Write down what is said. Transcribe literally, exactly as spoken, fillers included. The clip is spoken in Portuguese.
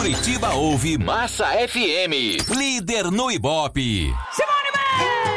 Curitiba ouve Massa F M, líder no Ibope. Simone Mendes!